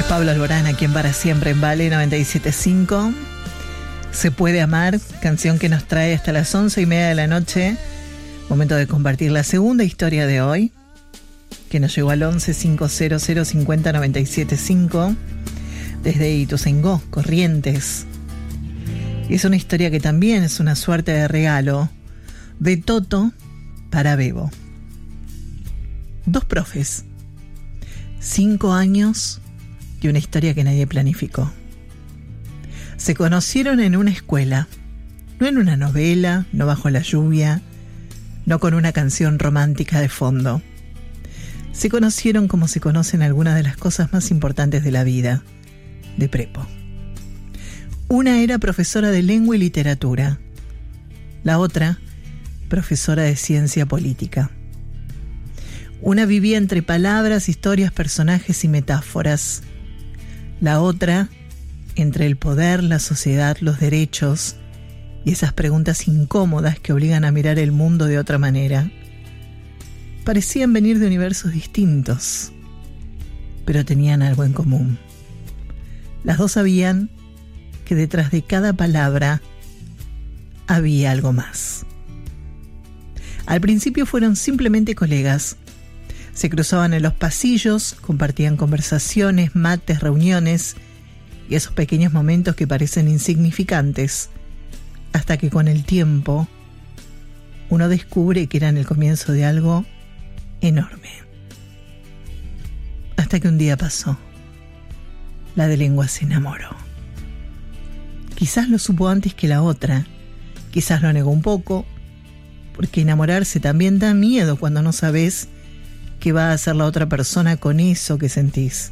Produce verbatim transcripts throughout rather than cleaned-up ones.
Pablo Alborán, aquí en Para Siempre en Vale noventa y siete punto cinco. Se puede amar, canción que nos trae hasta las once y media de la noche. Momento de compartir la segunda historia de hoy, que nos llegó al once cincuenta cincuenta noventa y siete cinco desde Ituzaingó, Corrientes. Y es una historia que también es una suerte de regalo de Toto para Bebo. Dos profes, cinco años y una historia que nadie planificó. Se conocieron en una escuela, no en una novela, no bajo la lluvia, no con una canción romántica de fondo. Se conocieron como se conocen algunas de las cosas más importantes de la vida, de prepo. Una era profesora de lengua y literatura, la otra, profesora de ciencia política. Una vivía entre palabras, historias, personajes y metáforas. La otra, entre el poder, la sociedad, los derechos y esas preguntas incómodas que obligan a mirar el mundo de otra manera. Parecían venir de universos distintos, pero tenían algo en común. Las dos sabían que detrás de cada palabra había algo más. Al principio fueron simplemente colegas. Se cruzaban en los pasillos, compartían conversaciones, mates, reuniones y esos pequeños momentos que parecen insignificantes, hasta que con el tiempo uno descubre que eran el comienzo de algo enorme. Hasta que un día pasó. La de lengua se enamoró. Quizás lo supo antes que la otra, quizás lo negó un poco, porque enamorarse también da miedo cuando no sabes qué va a hacer la otra persona con eso que sentís.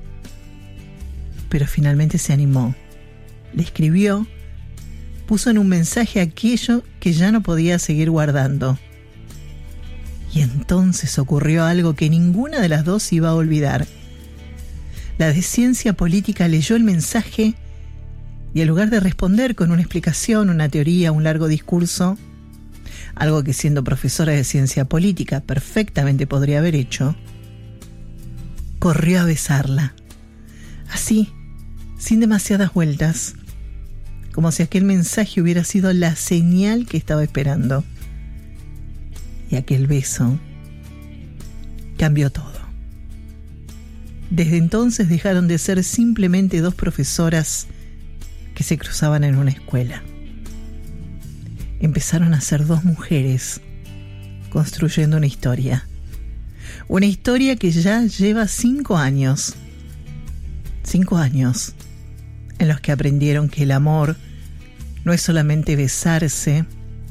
Pero finalmente se animó, le escribió, puso en un mensaje aquello que ya no podía seguir guardando. Y entonces ocurrió algo que ninguna de las dos iba a olvidar. La de ciencia política leyó el mensaje y en lugar de responder con una explicación, una teoría, un largo discurso, algo que siendo profesora de ciencia política perfectamente podría haber hecho, corrió a besarla. Así, sin demasiadas vueltas, como si aquel mensaje hubiera sido la señal que estaba esperando. Y aquel beso cambió todo. Desde entonces dejaron de ser simplemente dos profesoras que se cruzaban en una escuela. Empezaron a ser dos mujeres construyendo una historia. Una historia que ya lleva cinco años. Cinco años en los que aprendieron que el amor no es solamente besarse,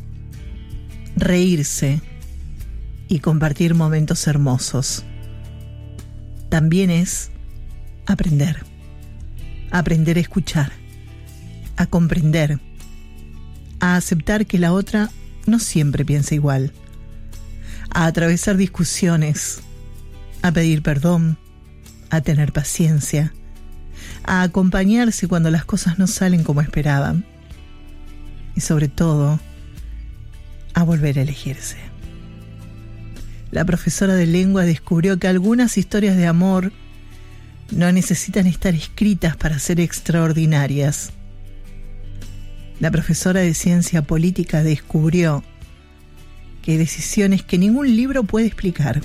reírse y compartir momentos hermosos. También es aprender. Aprender a escuchar, a comprender, a aceptar que la otra no siempre piensa igual, a atravesar discusiones, a pedir perdón, a tener paciencia, a acompañarse cuando las cosas no salen como esperaban y sobre todo a volver a elegirse. La profesora de lengua descubrió que algunas historias de amor no necesitan estar escritas para ser extraordinarias. La profesora de ciencia política descubrió que hay decisiones que ningún libro puede explicar,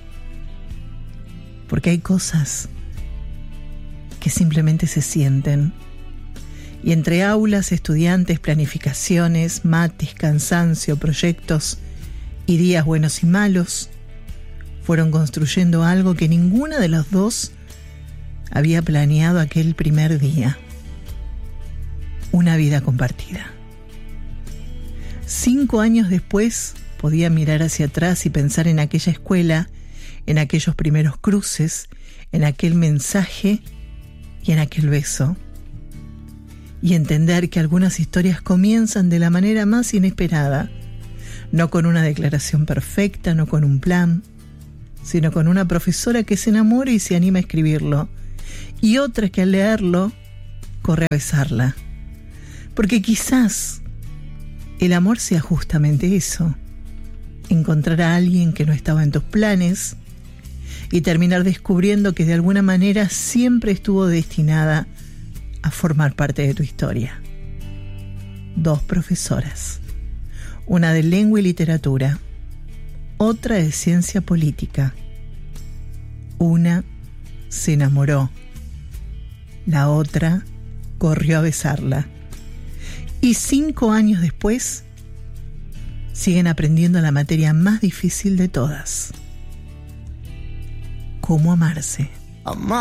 porque hay cosas que simplemente se sienten. Y entre aulas, estudiantes, planificaciones, mates, cansancio, proyectos y días buenos y malos, fueron construyendo algo que ninguna de las dos había planeado aquel primer día. Una vida compartida. Cinco años después, podía mirar hacia atrás y pensar en aquella escuela, en aquellos primeros cruces, en aquel mensaje y en aquel beso. Y entender que algunas historias comienzan de la manera más inesperada, no con una declaración perfecta, no con un plan, sino con una profesora que se enamora y se anima a escribirlo, y otra que al leerlo corre a besarla. Porque quizás el amor sea justamente eso, encontrar a alguien que no estaba en tus planes y terminar descubriendo que de alguna manera siempre estuvo destinada a formar parte de tu historia. Dos profesoras, una de lengua y literatura, otra de ciencia política. Una se enamoró, la otra corrió a besarla. Y cinco años después, siguen aprendiendo la materia más difícil de todas: cómo amarse. Amar.